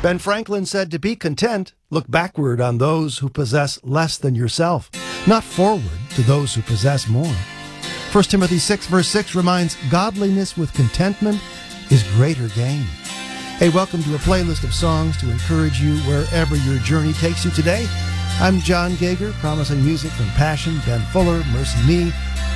Ben Franklin said to be content, look backward on those who possess less than yourself, not forward to those who possess more. 1 Timothy 6 verse 6 reminds godliness with contentment is greater gain. Hey, welcome to a playlist of songs to encourage you wherever your journey takes you today. I'm John Gager, promising music from Passion, Ben Fuller, Mercy Me,